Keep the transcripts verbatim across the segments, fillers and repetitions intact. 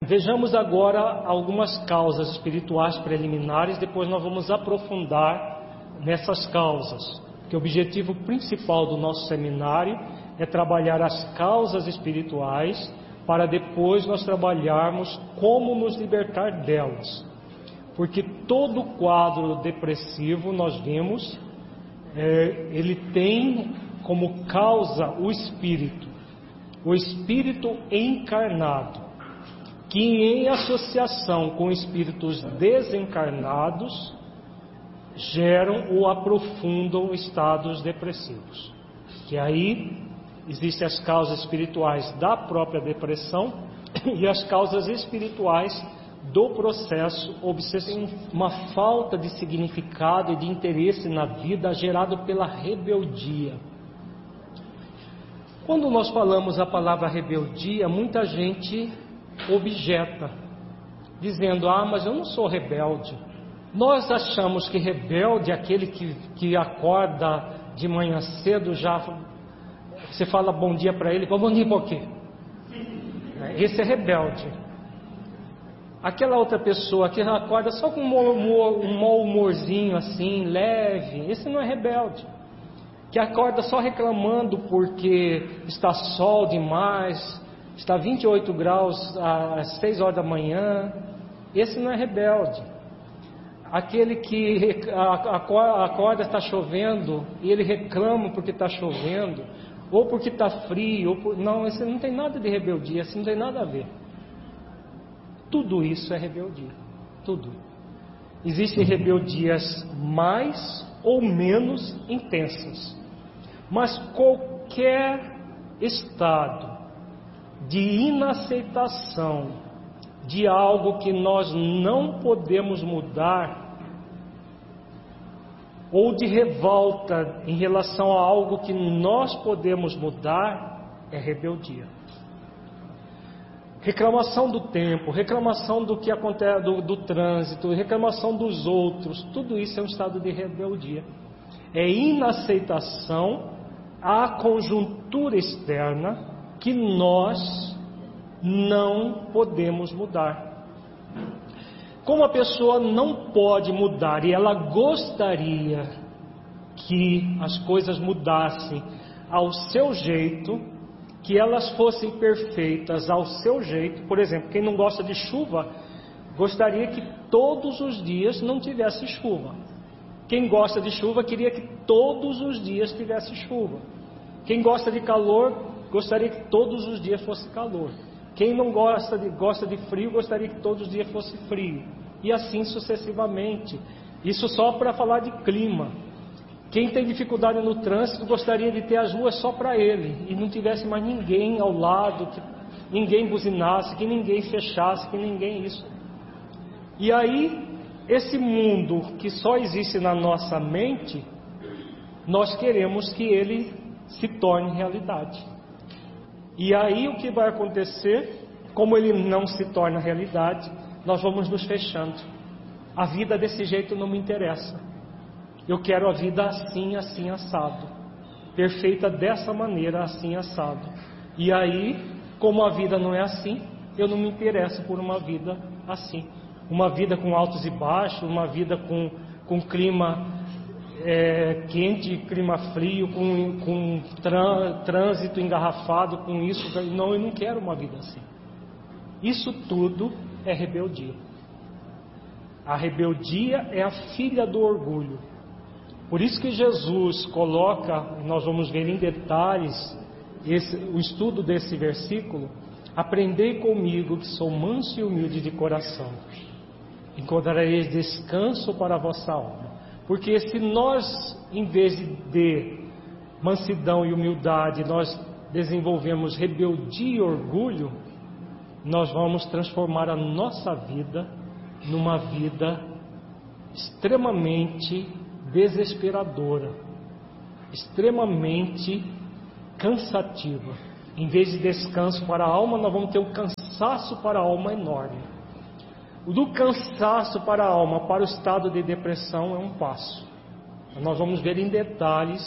Vejamos agora algumas causas espirituais preliminares, depois nós vamos aprofundar nessas causas, que o objetivo principal do nosso seminário é trabalhar as causas espirituais, para depois nós trabalharmos como nos libertar delas. Porque todo quadro depressivo, nós vimos, é, ele tem como causa o espírito, o espírito encarnado, que em associação com espíritos desencarnados geram ou aprofundam estados depressivos. Que aí existem as causas espirituais da própria depressão e as causas espirituais do processo obsessivo. Uma falta de significado e de interesse na vida gerado pela rebeldia. Quando nós falamos a palavra rebeldia, muita gente objeta, dizendo: ah, mas eu não sou rebelde. Nós achamos que rebelde é aquele que, que acorda de manhã cedo, já você fala bom dia para ele, bom dia por quê? Esse é rebelde. Aquela outra pessoa que acorda só com um, humor, um mau humorzinho assim, leve, esse não é rebelde. Que acorda só reclamando porque está sol demais, está vinte e oito graus às seis horas da manhã, esse não é rebelde. Aquele que acorda, está chovendo, e ele reclama porque está chovendo, ou porque está frio, ou por... não, esse não tem nada de rebeldia, isso não tem nada a ver. Tudo isso é rebeldia, tudo. Existem rebeldias mais ou menos intensas, mas qualquer estado de inaceitação de algo que nós não podemos mudar, ou de revolta em relação a algo que nós podemos mudar, é rebeldia. Reclamação do tempo, reclamação do que acontece, do, do trânsito, reclamação dos outros, tudo isso é um estado de rebeldia. É inaceitação à conjuntura externa que nós não podemos mudar. Como a pessoa não pode mudar e ela gostaria que as coisas mudassem ao seu jeito, que elas fossem perfeitas ao seu jeito. Por exemplo, quem não gosta de chuva, gostaria que todos os dias não tivesse chuva. Quem gosta de chuva, queria que todos os dias tivesse chuva. Quem gosta de calor, gostaria que todos os dias fosse calor. Quem não gosta de, gosta de frio, gostaria que todos os dias fosse frio. E assim sucessivamente. Isso só para falar de clima. Quem tem dificuldade no trânsito, gostaria de ter as ruas só para ele. E não tivesse mais ninguém ao lado, que ninguém buzinasse, que ninguém fechasse, que ninguém isso. E aí, esse mundo que só existe na nossa mente, nós queremos que ele se torne realidade. E aí o que vai acontecer, como ele não se torna realidade, nós vamos nos fechando. A vida desse jeito não me interessa. Eu quero a vida assim, assim, assado. Perfeita dessa maneira, assim, assado. E aí, como a vida não é assim, eu não me interesso por uma vida assim. Uma vida com altos e baixos, uma vida com, com clima É, quente, clima frio, com, com trân, trânsito engarrafado, com isso. Não, eu não quero uma vida assim. Isso tudo é rebeldia. A rebeldia é a filha do orgulho. Por isso que Jesus coloca, nós vamos ver em detalhes esse, o estudo desse versículo: aprendei comigo que sou manso e humilde de coração, encontrareis descanso para a vossa alma. Porque se nós, em vez de mansidão e humildade, nós desenvolvemos rebeldia e orgulho, nós vamos transformar a nossa vida numa vida extremamente desesperadora, extremamente cansativa. Em vez de descanso para a alma, nós vamos ter um cansaço para a alma enorme. Do cansaço para a alma para o estado de depressão é um passo. Nós vamos ver em detalhes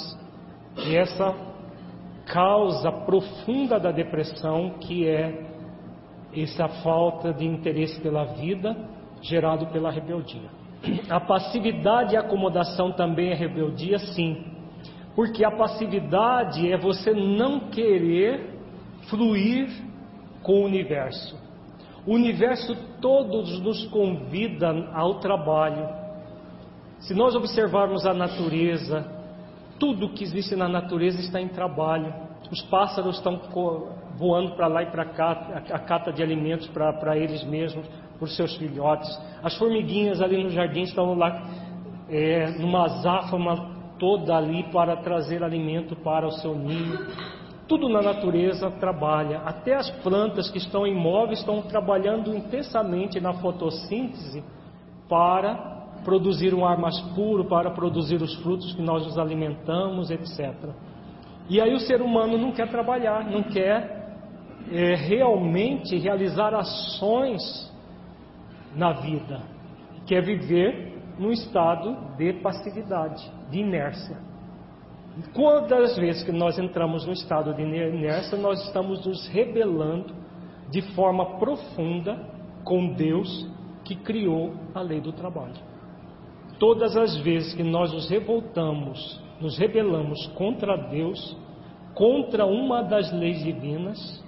essa causa profunda da depressão, que é essa falta de interesse pela vida gerado pela rebeldia. A passividade e a acomodação também é rebeldia, sim, porque a passividade é você não querer fluir com o universo. O universo todos nos convida ao trabalho. Se nós observarmos a natureza, tudo que existe na natureza está em trabalho. Os pássaros estão voando para lá e para cá, a cata de alimentos para eles mesmos, para os seus filhotes. As formiguinhas ali no jardim estão lá, é, numa azáfama toda ali para trazer alimento para o seu ninho. Tudo na natureza trabalha. Até as plantas que estão imóveis estão trabalhando intensamente na fotossíntese para produzir um ar mais puro, para produzir os frutos que nós nos alimentamos, etcétera. E aí o ser humano não quer trabalhar, não quer é, realmente realizar ações na vida. Quer viver num estado de passividade, de inércia. Quantas vezes que nós entramos no estado de inércia, nós estamos nos rebelando de forma profunda com Deus que criou a lei do trabalho. Todas as vezes que nós nos revoltamos, nos rebelamos contra Deus, contra uma das leis divinas,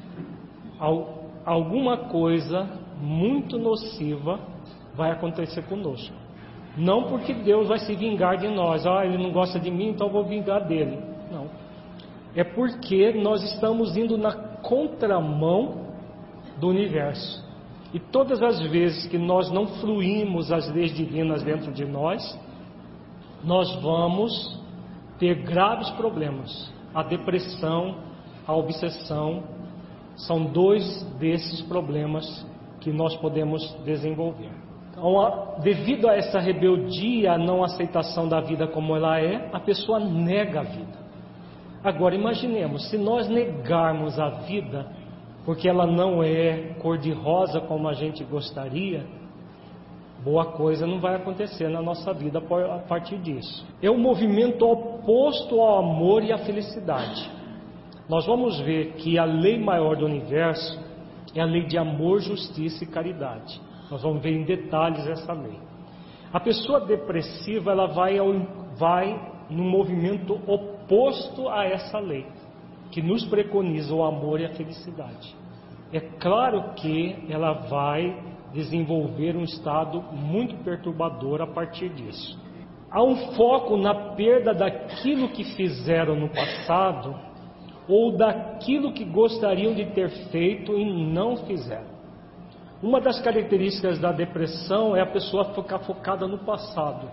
alguma coisa muito nociva vai acontecer conosco. Não porque Deus vai se vingar de nós, ah, ele não gosta de mim, então eu vou vingar dele. Não. É porque nós estamos indo na contramão do universo. E todas as vezes que nós não fluímos as leis divinas dentro de nós, nós vamos ter graves problemas. A depressão, a obsessão, são dois desses problemas que nós podemos desenvolver. Então, devido a essa rebeldia, a não aceitação da vida como ela é, a pessoa nega a vida. Agora imaginemos, se nós negarmos a vida, porque ela não é cor-de-rosa como a gente gostaria, boa coisa não vai acontecer na nossa vida a partir disso. É um movimento oposto ao amor e à felicidade. Nós vamos ver que a lei maior do universo é a lei de amor, justiça e caridade. Nós vamos ver em detalhes essa lei. A pessoa depressiva, ela vai, ao, vai no movimento oposto a essa lei, que nos preconiza o amor e a felicidade. É claro que ela vai desenvolver um estado muito perturbador a partir disso. Há um foco na perda daquilo que fizeram no passado, ou daquilo que gostariam de ter feito e não fizeram. Uma das características da depressão é a pessoa ficar focada no passado.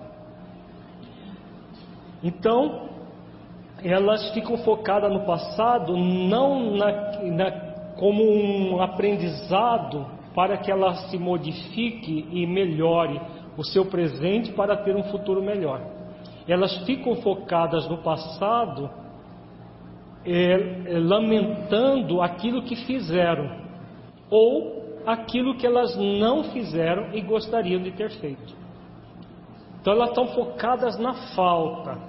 Então, elas ficam focadas no passado, não na, na, como um aprendizado para que ela se modifique e melhore o seu presente para ter um futuro melhor. Elas ficam focadas no passado, é, é, lamentando aquilo que fizeram, ou aquilo que elas não fizeram e gostariam de ter feito. Então elas estão focadas na falta.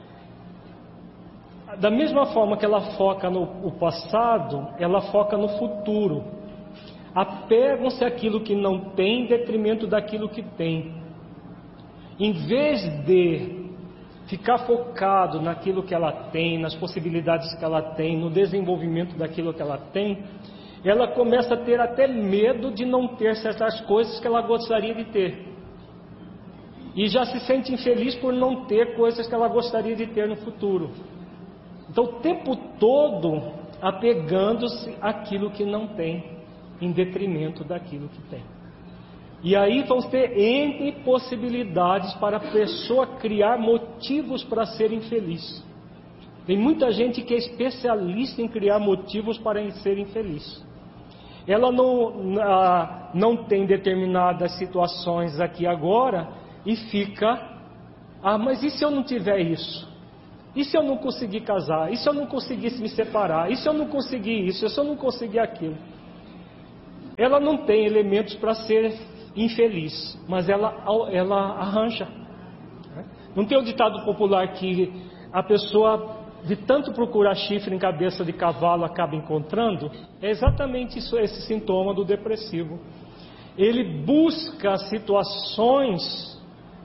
Da mesma forma que ela foca no passado, ela foca no futuro. Apegam-se àquilo que não tem em detrimento daquilo que tem. Em vez de ficar focado naquilo que ela tem, nas possibilidades que ela tem, no desenvolvimento daquilo que ela tem, ela começa a ter até medo de não ter certas coisas que ela gostaria de ter. E já se sente infeliz por não ter coisas que ela gostaria de ter no futuro. Então o tempo todo apegando-se àquilo que não tem, em detrimento daquilo que tem. E aí vão ter N possibilidades para a pessoa criar motivos para ser infeliz. Tem muita gente que é especialista em criar motivos para ser infeliz. Ela não, não tem determinadas situações aqui agora e fica, ah, mas e se eu não tiver isso? E se eu não conseguir casar? E se eu não conseguisse me separar? E se eu não conseguir isso? E se eu não conseguir aquilo? Ela não tem elementos para ser infeliz, mas ela, ela arranja. Não tem o ditado popular que a pessoa de tanto procurar chifre em cabeça de cavalo, acaba encontrando, é exatamente isso, esse sintoma do depressivo. Ele busca situações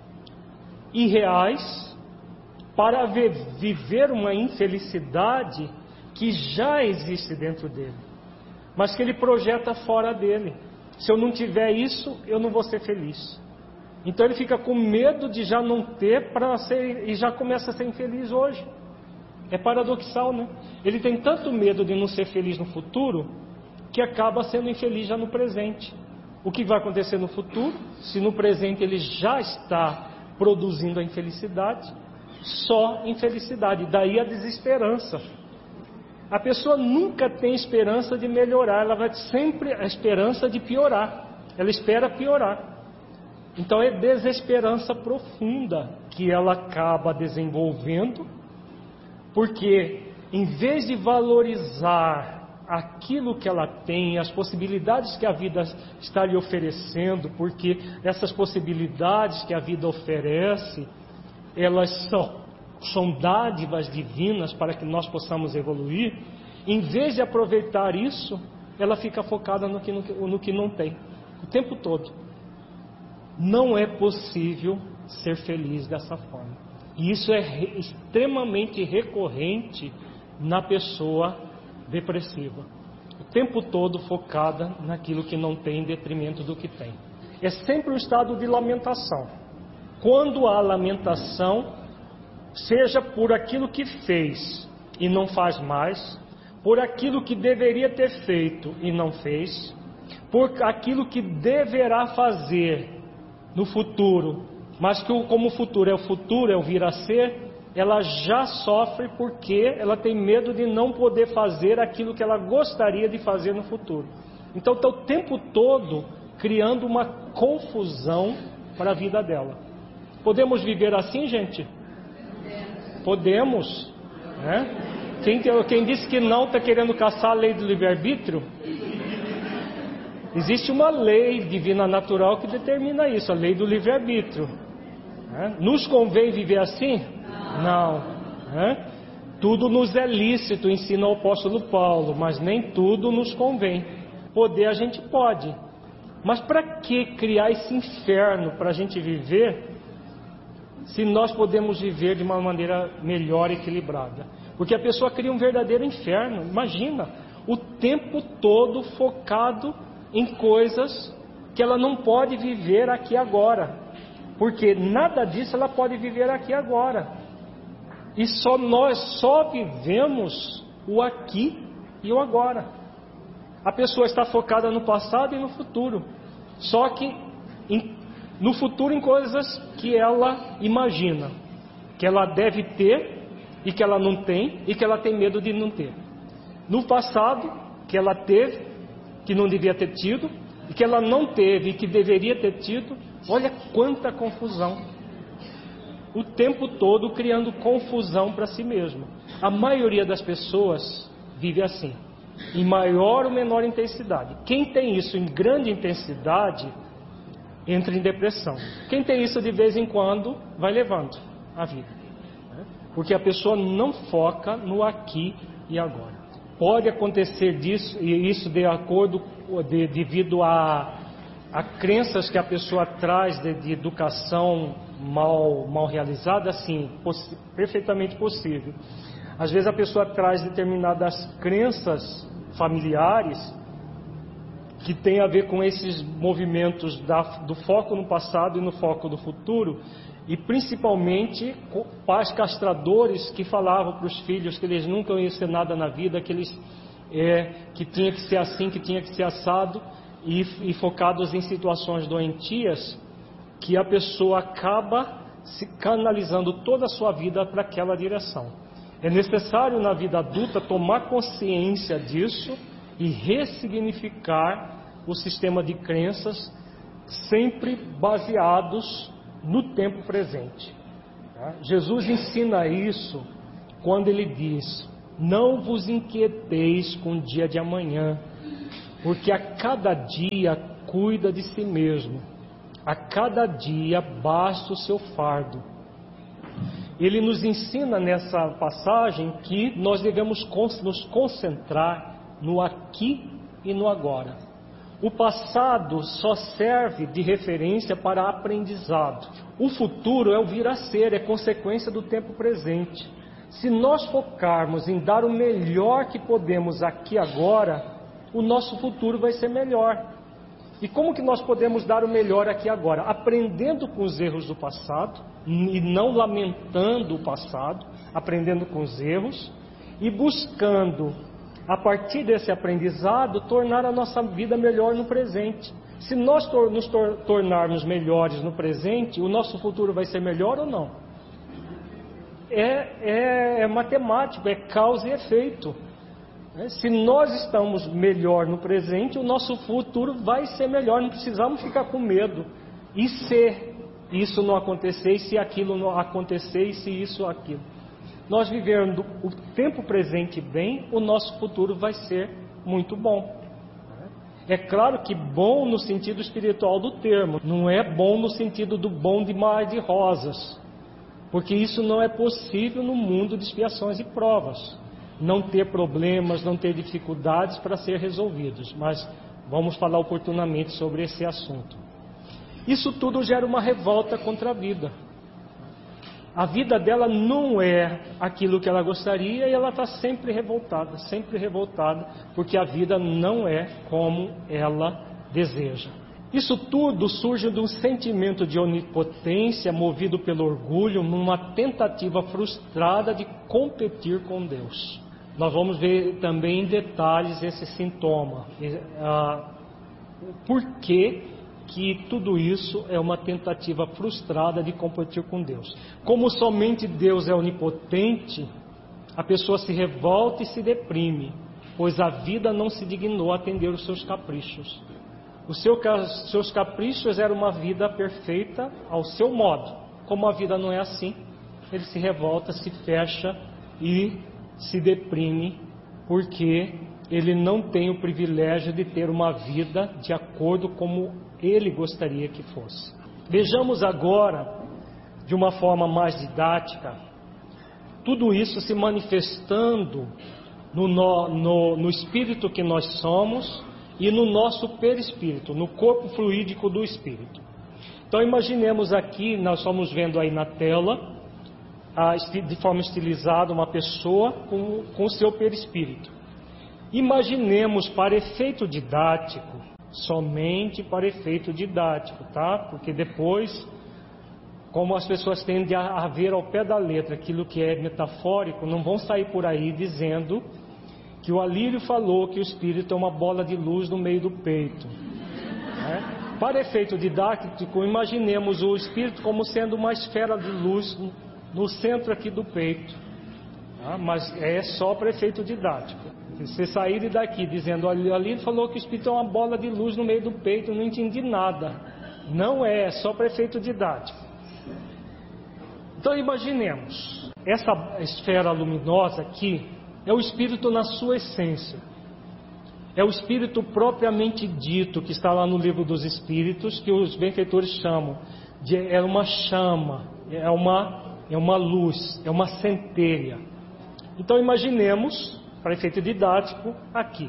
irreais para viver uma infelicidade que já existe dentro dele, mas que ele projeta fora dele. Se eu não tiver isso, eu não vou ser feliz. Então ele fica com medo de já não ter para ser, e já começa a ser infeliz hoje. É paradoxal, né? Ele tem tanto medo de não ser feliz no futuro, que acaba sendo infeliz já no presente. O que vai acontecer no futuro, se no presente ele já está produzindo a infelicidade? Só infelicidade, daí a desesperança. A pessoa nunca tem esperança de melhorar, ela vai sempre a esperança de piorar. Ela espera piorar. Então é desesperança profunda que ela acaba desenvolvendo, porque em vez de valorizar aquilo que ela tem, as possibilidades que a vida está lhe oferecendo, porque essas possibilidades que a vida oferece, elas são, são dádivas divinas para que nós possamos evoluir, em vez de aproveitar isso, ela fica focada no que, no, no que não tem, o tempo todo. Não é possível ser feliz dessa forma. E isso é re, extremamente recorrente na pessoa depressiva. O tempo todo focada naquilo que não tem em detrimento do que tem. É sempre um estado de lamentação. Quando há lamentação, seja por aquilo que fez e não faz mais, por aquilo que deveria ter feito e não fez, por aquilo que deverá fazer no futuro, mas que como o futuro é o futuro, é o vir a ser, ela já sofre porque ela tem medo de não poder fazer aquilo que ela gostaria de fazer no futuro. Então está o tempo todo criando uma confusão para a vida dela. Podemos viver assim, gente? Podemos, né? Quem, quem disse que não está querendo caçar a lei do livre-arbítrio? Existe uma lei divina natural que determina isso, a lei do livre-arbítrio. Né? Nos convém viver assim? Não. Né? Tudo nos é lícito, ensina o apóstolo Paulo, mas nem tudo nos convém. Poder a gente pode. Mas para que criar esse inferno para a gente viver, se nós podemos viver de uma maneira melhor e equilibrada? Porque a pessoa cria um verdadeiro inferno. Imagina, o tempo todo focado em coisas que ela não pode viver aqui agora, porque nada disso ela pode viver aqui agora, e só nós só vivemos o aqui e o agora. A pessoa está focada no passado e no futuro, só que em, no futuro em coisas que ela imagina, que ela deve ter e que ela não tem, e que ela tem medo de não ter. No passado, que ela teve, que não devia ter tido, e que ela não teve e que deveria ter tido. Olha quanta confusão. O tempo todo criando confusão para si mesmo. A maioria das pessoas vive assim, em maior ou menor intensidade. Quem tem isso em grande intensidade entra em depressão. Quem tem isso de vez em quando vai levando a vida, porque a pessoa não foca no aqui e agora. Pode acontecer disso, e isso de acordo, de, devido a, a crenças que a pessoa traz de, de educação mal, mal realizada, sim, poss, perfeitamente possível. Às vezes a pessoa traz determinadas crenças familiares que tem a ver com esses movimentos da, do foco no passado e no foco do futuro, e principalmente pais castradores que falavam para os filhos que eles nunca iam ser nada na vida, que, eles, é, que tinha que ser assim, que tinha que ser assado, e, e focados em situações doentias, que a pessoa acaba se canalizando toda a sua vida para aquela direção. É necessário na vida adulta tomar consciência disso e ressignificar o sistema de crenças, sempre baseados no tempo presente. Tá? Jesus ensina isso quando ele diz: não vos inquieteis com o dia de amanhã, porque a cada dia cuida de si mesmo, a cada dia basta o seu fardo. ele nos ensina nessa passagem que nós devemos nos concentrar no aqui e no agora. O passado só serve de referência para aprendizado. O futuro é o vir a ser, é consequência do tempo presente. Se nós focarmos em dar o melhor que podemos aqui agora, o nosso futuro vai ser melhor. E como que nós podemos dar o melhor aqui agora? Aprendendo com os erros do passado, e não lamentando o passado, aprendendo com os erros, e buscando, a partir desse aprendizado, tornar a nossa vida melhor no presente. Se nós nos tornarmos melhores no presente, o nosso futuro vai ser melhor ou não? É, é, é matemático, é causa e efeito. Se nós estamos melhor no presente, o nosso futuro vai ser melhor. Não precisamos ficar com medo. E se isso não acontecer, e se aquilo não acontecer, e se isso ou aquilo. Nós vivendo o tempo presente bem, o nosso futuro vai ser muito bom. É claro que bom no sentido espiritual do termo, não é bom no sentido do bom de mar de rosas, porque isso não é possível no mundo de expiações e provas. Não ter problemas, não ter dificuldades para ser resolvidos, mas vamos falar oportunamente sobre esse assunto. Isso tudo gera uma revolta contra a vida. A vida dela não é aquilo que ela gostaria e ela está sempre revoltada, sempre revoltada, porque a vida não é como ela deseja. Isso tudo surge de um sentimento de onipotência movido pelo orgulho, numa tentativa frustrada de competir com Deus. Nós vamos ver também em detalhes esse sintoma. Ah, por que que tudo isso é uma tentativa frustrada de competir com Deus? Como somente Deus é onipotente, a pessoa se revolta e se deprime, pois a vida não se dignou a atender os seus caprichos. Os seu, seus caprichos eram uma vida perfeita ao seu modo. Como a vida não é assim, ele se revolta, se fecha e se deprime, porque ele não tem o privilégio de ter uma vida de acordo como ele gostaria que fosse. Vejamos agora, de uma forma mais didática, tudo isso se manifestando no, no, no espírito que nós somos e no nosso perispírito, no corpo fluídico do espírito. Então imaginemos aqui, nós estamos vendo aí na tela, de forma estilizada, uma pessoa com, com o seu perispírito. Imaginemos, para efeito didático, somente para efeito didático, tá? Porque depois, como as pessoas tendem a, a ver ao pé da letra aquilo que é metafórico, não vão sair por aí dizendo que o Alírio falou que o espírito é uma bola de luz no meio do peito, né? Para efeito didático, imaginemos o espírito como sendo uma esfera de luz no centro aqui do peito, tá? Mas é só para efeito didático. Se você sair daqui dizendo, ali falou que o espírito é uma bola de luz no meio do peito, eu não entendi nada. Não é, é só para efeito didático. Então imaginemos, essa esfera luminosa aqui é o espírito na sua essência. É o espírito propriamente dito, que está lá no livro dos Espíritos, que os benfeitores chamam de é uma chama, é uma É uma luz, é uma centelha. Então imaginemos, para efeito didático, aqui.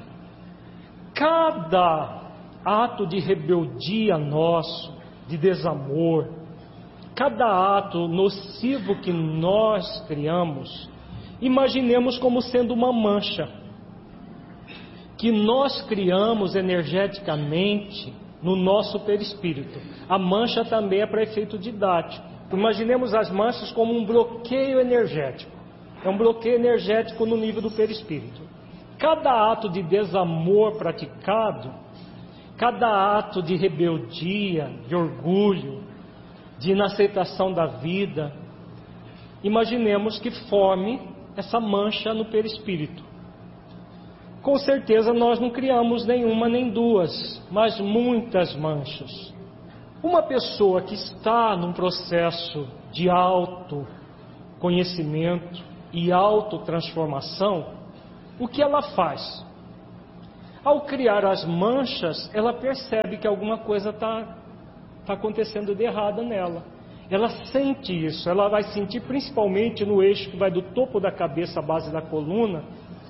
Cada ato de rebeldia nosso, de desamor, cada ato nocivo que nós criamos, imaginemos como sendo uma mancha, que nós criamos energeticamente no nosso perispírito. A mancha também é para efeito didático. Imaginemos as manchas como um bloqueio energético. É um bloqueio energético no nível do perispírito. Cada ato de desamor praticado, cada ato de rebeldia, de orgulho, de inaceitação da vida, imaginemos que forme essa mancha no perispírito. Com certeza nós não criamos nenhuma nem duas, mas muitas manchas. Uma pessoa que está num processo de autoconhecimento e autotransformação, o que ela faz? Ao criar as manchas, ela percebe que alguma coisa está tá acontecendo de errada nela. ela sente isso, ela vai sentir principalmente no eixo que vai do topo da cabeça à base da coluna,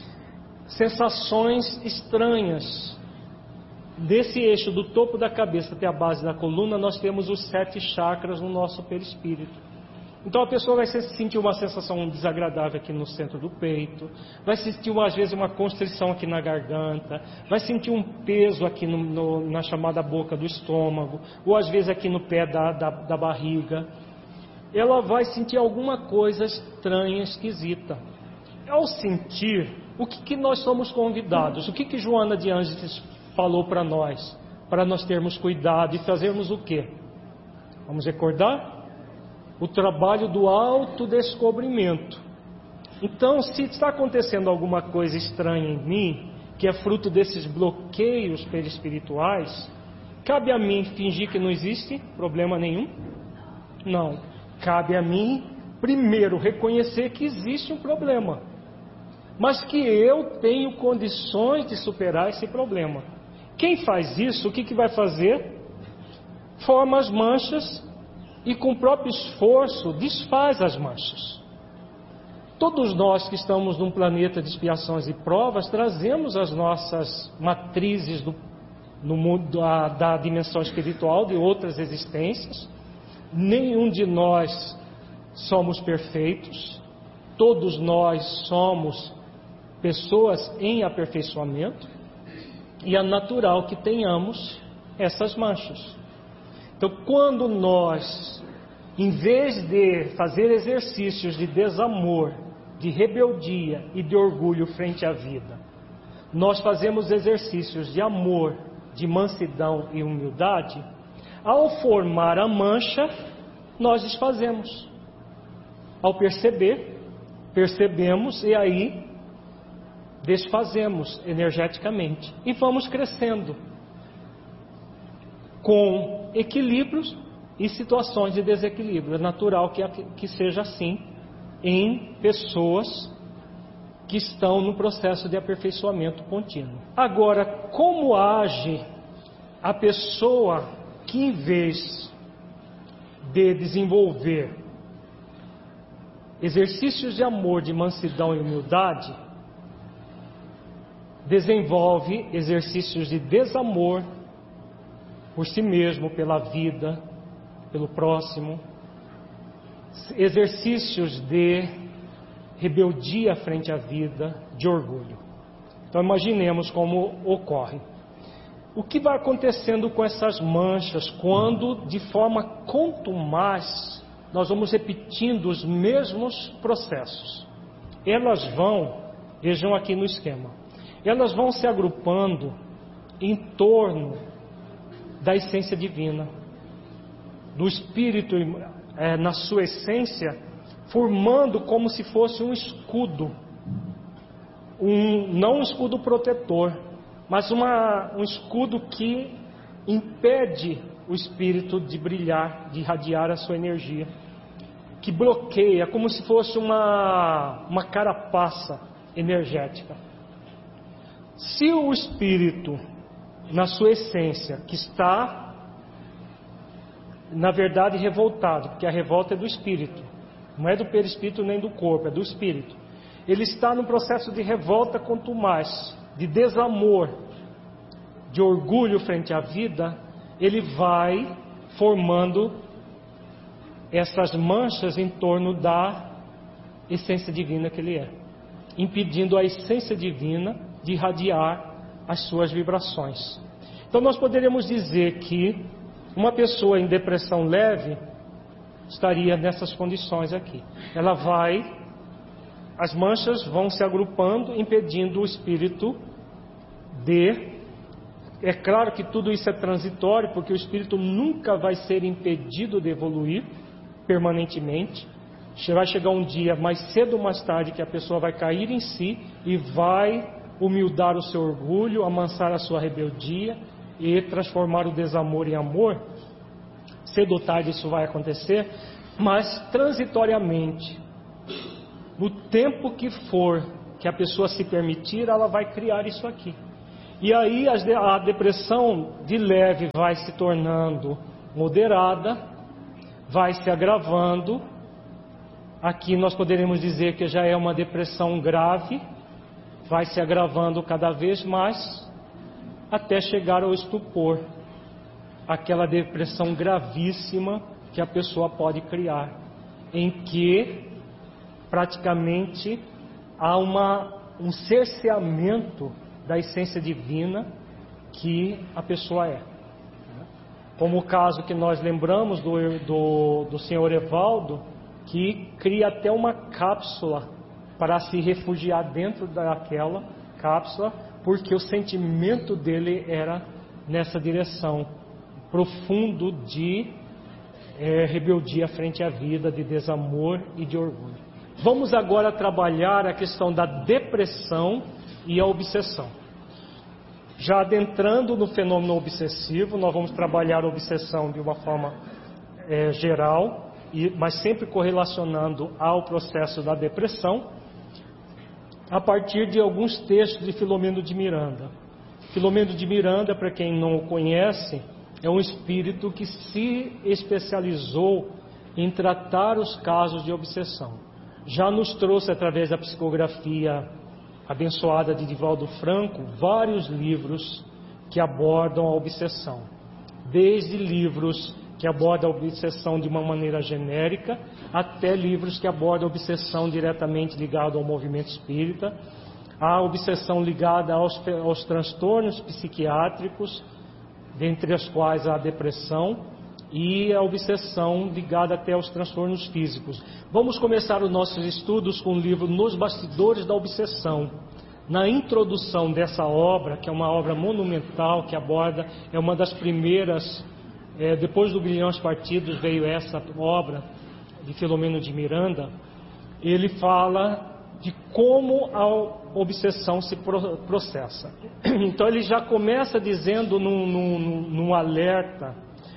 sensações estranhas. Desse eixo do topo da cabeça até a base da coluna, nós temos os sete chakras no nosso perispírito. Então a pessoa vai sentir uma sensação desagradável aqui no centro do peito, vai sentir às vezes uma constrição aqui na garganta, vai sentir um peso aqui no, no, na chamada boca do estômago, ou às vezes aqui no pé da, da, da barriga. Ela vai sentir alguma coisa estranha, esquisita. Ao sentir, o que, que nós somos convidados? O que, que Joana de Ângeles falou para nós? Para nós termos cuidado e fazermos o quê? Vamos recordar? O trabalho do autodescobrimento. Então, se está acontecendo alguma coisa estranha em mim, que é fruto desses bloqueios perispirituais, cabe a mim fingir que não existe problema nenhum? Não. Cabe a mim, primeiro, reconhecer que existe um problema, mas que eu tenho condições de superar esse problema. Quem faz isso, o que, que vai fazer? Forma as manchas e com o próprio esforço desfaz as manchas. Todos nós que estamos num planeta de expiações e provas, trazemos as nossas matrizes do, no mundo da, da dimensão espiritual, de outras existências. Nenhum de nós somos perfeitos, todos nós somos pessoas em aperfeiçoamento, e é natural que tenhamos essas manchas. Então, quando nós, em vez de fazer exercícios de desamor, de rebeldia e de orgulho frente à vida, nós fazemos exercícios de amor, de mansidão e humildade, ao formar a mancha, nós desfazemos. Ao perceber, percebemos e aí desfazemos energeticamente e vamos crescendo com equilíbrios e situações de desequilíbrio. É natural que, que seja assim em pessoas que estão no processo de aperfeiçoamento contínuo. Agora, como age a pessoa que, em vez de desenvolver exercícios de amor, de mansidão e humildade, desenvolve exercícios de desamor por si mesmo, pela vida, pelo próximo, exercícios de rebeldia frente à vida, de orgulho. Então imaginemos como ocorre. O que vai acontecendo com essas manchas quando, de forma contumaz, nós vamos repetindo os mesmos processos? Elas vão, vejam aqui no esquema, elas vão se agrupando em torno da essência divina, do Espírito é, na sua essência, formando como se fosse um escudo, um, não um escudo protetor, mas uma, um escudo que impede o Espírito de brilhar, de irradiar a sua energia, que bloqueia, como se fosse uma, uma carapaça energética. Se o Espírito, na sua essência, que está, na verdade, revoltado, porque a revolta é do Espírito, não é do perispírito nem do corpo, é do Espírito. Ele está no processo de revolta contumaz, de desamor, de orgulho frente à vida. Ele vai formando essas manchas em torno da essência divina que ele é, impedindo a essência divina de irradiar as suas vibrações. Então nós poderíamos dizer que uma pessoa em depressão leve estaria nessas condições aqui. Ela vai, as manchas vão se agrupando, impedindo o espírito de... É claro que tudo isso é transitório, porque o espírito nunca vai ser impedido de evoluir permanentemente. Vai chegar um dia, mais cedo ou mais tarde, que a pessoa vai cair em si e vai humildar o seu orgulho, amansar a sua rebeldia e transformar o desamor em amor. Cedo ou tarde isso vai acontecer, mas transitoriamente, no tempo que for que a pessoa se permitir, ela vai criar isso aqui. E aí a depressão de leve vai se tornando moderada, vai se agravando. Aqui nós poderíamos dizer que já é uma depressão grave, vai se agravando cada vez mais, até chegar ao estupor, aquela depressão gravíssima que a pessoa pode criar, em que praticamente há uma, um cerceamento da essência divina que a pessoa é. Como o caso que nós lembramos do, do, do senhor Evaldo, que cria até uma cápsula para se refugiar dentro daquela cápsula, porque o sentimento dele era nessa direção, profundo de é, rebeldia frente à vida, de desamor e de orgulho. Vamos agora trabalhar a questão da depressão e a obsessão. Já adentrando no fenômeno obsessivo, nós vamos trabalhar a obsessão de uma forma é, geral, e, mas sempre correlacionando ao processo da depressão, a partir de alguns textos de Filomeno de Miranda. Filomeno de Miranda, para quem não o conhece, é um espírito que se especializou em tratar os casos de obsessão. Já nos trouxe, através da psicografia abençoada de Divaldo Franco, vários livros que abordam a obsessão. Desde livros que abordam a obsessão de uma maneira genérica, até livros que abordam a obsessão diretamente ligada ao movimento espírita, a obsessão ligada aos, aos transtornos psiquiátricos, dentre as quais a depressão, e a obsessão ligada até aos transtornos físicos. Vamos começar os nossos estudos com o livro Nos Bastidores da Obsessão. Na introdução dessa obra, que é uma obra monumental, que aborda, é uma das primeiras, é, depois do Grilhões Partidos veio essa obra de Filomeno de Miranda, ele fala de como a obsessão se processa. Então ele já começa dizendo num, num, num alerta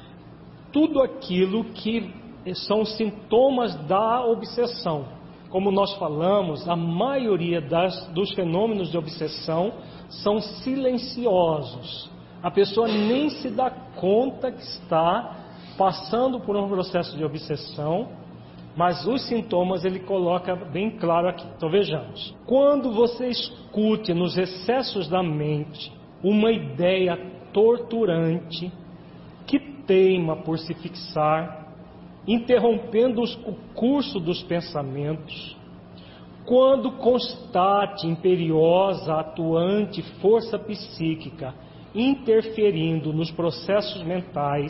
tudo aquilo que são sintomas da obsessão. Como nós falamos, a maioria das, dos fenômenos de obsessão são silenciosos. A pessoa nem se dá conta que está passando por um processo de obsessão, mas os sintomas ele coloca bem claro aqui. Então vejamos. Quando você escute nos recessos da mente uma ideia torturante que teima por se fixar, interrompendo o curso dos pensamentos, quando constate imperiosa, atuante força psíquica interferindo nos processos mentais,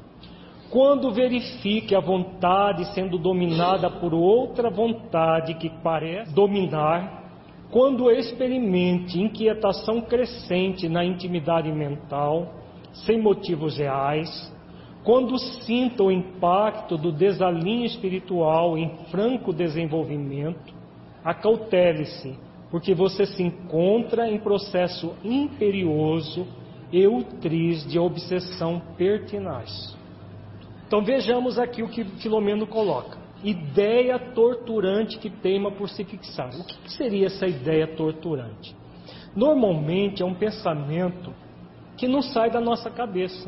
quando verifique a vontade sendo dominada por outra vontade que parece dominar, quando experimente inquietação crescente na intimidade mental, sem motivos reais, quando sinta o impacto do desalinho espiritual em franco desenvolvimento, acautele-se, porque você se encontra em processo imperioso e ultriz de obsessão pertinaz. Então vejamos aqui o que Filomeno coloca. Ideia torturante que teima por se fixar. O que seria essa ideia torturante? Normalmente é um pensamento que não sai da nossa cabeça,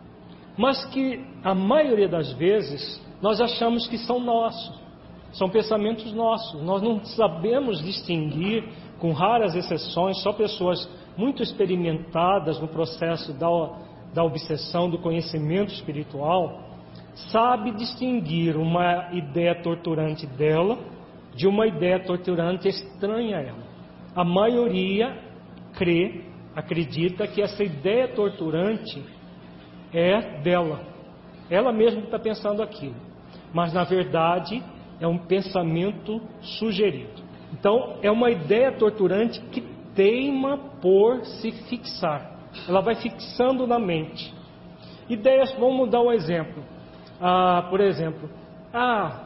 mas que a maioria das vezes nós achamos que são nossos, são pensamentos nossos. Nós não sabemos distinguir, com raras exceções, só pessoas muito experimentadas no processo da, da obsessão, do conhecimento espiritual, sabe distinguir uma ideia torturante dela de uma ideia torturante estranha a ela. A maioria crê, acredita que essa ideia torturante é dela, ela mesma está pensando aquilo, mas na verdade é um pensamento sugerido. Então é uma ideia torturante que teima por se fixar, ela vai fixando na mente. Ideias, vamos dar um exemplo. Ah, por exemplo, ah,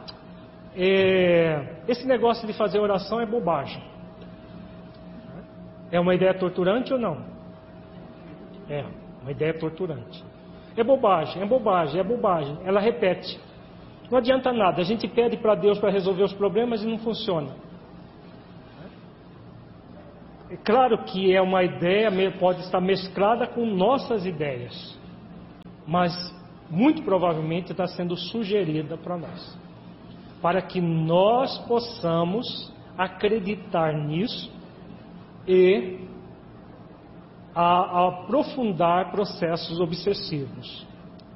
é, esse negócio de fazer oração é bobagem. É uma ideia torturante ou não? É, uma ideia torturante. É bobagem, é bobagem, é bobagem. Ela repete. Não adianta nada. A gente pede para Deus para resolver os problemas e não funciona. É claro que é uma ideia, pode estar mesclada com nossas ideias. Mas muito provavelmente está sendo sugerida para nós, para que nós possamos acreditar nisso e a, a aprofundar processos obsessivos.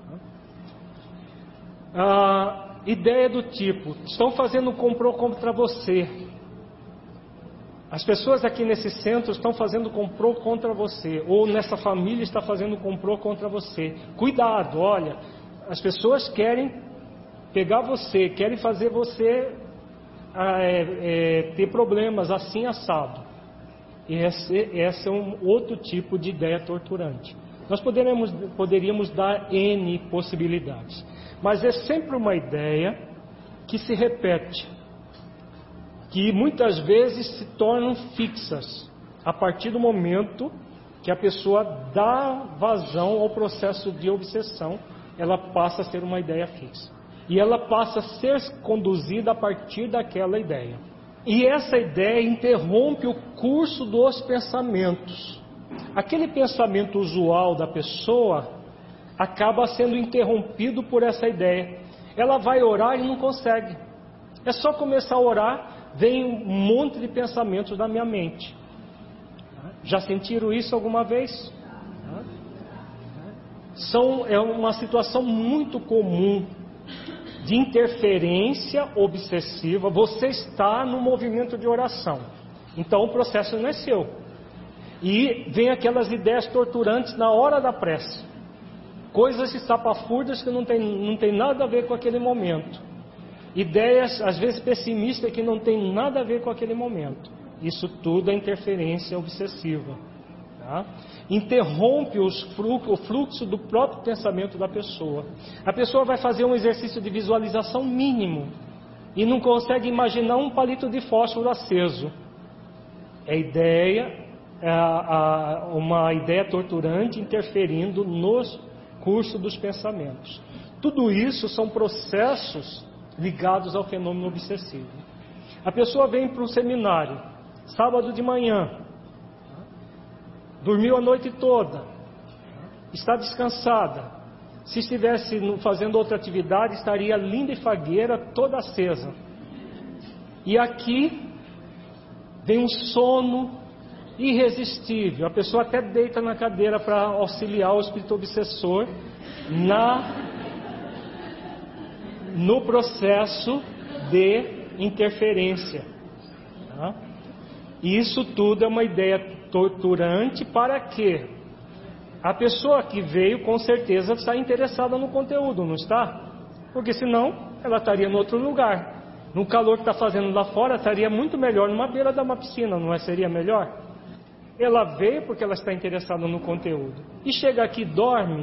A ideia do tipo, estão fazendo um complô contra você. As pessoas aqui nesse centro estão fazendo complô contra você, ou nessa família está fazendo complô contra você. Cuidado, olha, as pessoas querem pegar você, querem fazer você é, é, ter problemas assim assado. E esse, esse é um outro tipo de ideia torturante. Nós poderíamos, poderíamos dar N possibilidades, mas é sempre uma ideia que se repete, que muitas vezes se tornam fixas a partir do momento que a pessoa dá vazão ao processo de obsessão. Ela passa a ser uma ideia fixa e ela passa a ser conduzida a partir daquela ideia, e essa ideia interrompe o curso dos pensamentos. Aquele pensamento usual da pessoa acaba sendo interrompido por essa ideia. Ela vai orar e não consegue. É só começar a orar, vem um monte de pensamentos na minha mente. Já sentiram isso alguma vez? São, é uma situação muito comum de interferência obsessiva. Você está no movimento de oração, então o processo não é seu. E vem aquelas ideias torturantes na hora da prece, coisas estapafúrdias que não tem, não tem nada a ver com aquele momento. Ideias, às vezes, pessimistas que não tem nada a ver com aquele momento. Isso tudo é interferência obsessiva. Tá? Interrompe os fluxo, o fluxo do próprio pensamento da pessoa. A pessoa vai fazer um exercício de visualização mínimo e não consegue imaginar um palito de fósforo aceso. É ideia, é a, a, uma ideia torturante interferindo nos cursos dos pensamentos. Tudo isso são processos ligados ao fenômeno obsessivo. A pessoa vem para um seminário, sábado de manhã, dormiu a noite toda, está descansada. Se estivesse fazendo outra atividade, estaria linda e fagueira, toda acesa. E aqui vem um sono irresistível. A pessoa até deita na cadeira para auxiliar o espírito obsessor na no processo de interferência. Tá? Isso tudo é uma ideia torturante para que a pessoa que veio com certeza está interessada no conteúdo, não está? Porque senão ela estaria em outro lugar. No calor que está fazendo lá fora, estaria muito melhor numa beira de uma piscina, não é? Seria melhor? Ela veio porque ela está interessada no conteúdo. E chega aqui e dorme,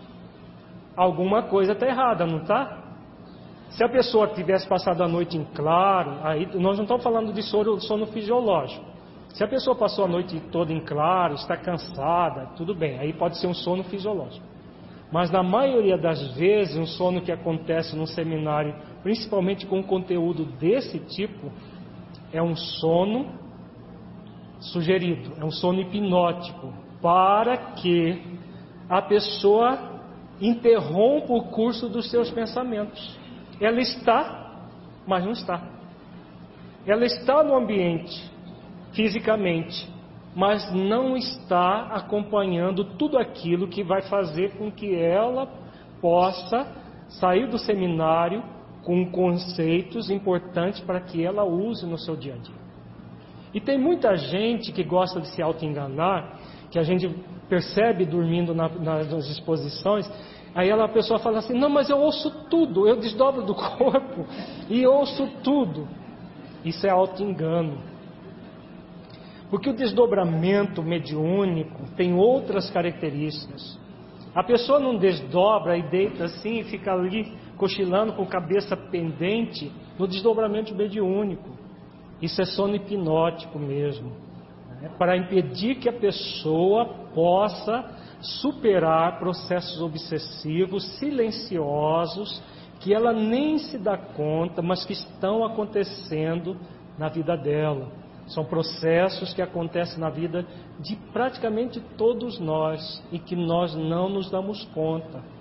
alguma coisa está errada, não está? Se a pessoa tivesse passado a noite em claro, aí nós não estamos falando de sono, sono fisiológico. Se a pessoa passou a noite toda em claro, está cansada, tudo bem, aí pode ser um sono fisiológico. Mas na maioria das vezes, um sono que acontece num seminário, principalmente com conteúdo desse tipo, é um sono sugerido, é um sono hipnótico, para que a pessoa interrompa o curso dos seus pensamentos. Ela está, mas não está. Ela está no ambiente, fisicamente, mas não está acompanhando tudo aquilo que vai fazer com que ela possa sair do seminário com conceitos importantes para que ela use no seu dia a dia. E tem muita gente que gosta de se auto-enganar, que a gente percebe dormindo na, nas exposições. Aí ela, a pessoa fala assim, não, mas eu ouço tudo, eu desdobro do corpo e ouço tudo. Isso é auto-engano. Porque o desdobramento mediúnico tem outras características. A pessoa não desdobra e deita assim e fica ali cochilando com a cabeça pendente no desdobramento mediúnico. Isso é sono hipnótico mesmo, né? Para impedir que a pessoa possa superar processos obsessivos silenciosos que ela nem se dá conta, mas que estão acontecendo na vida dela. São processos que acontecem na vida de praticamente todos nós e que nós não nos damos conta.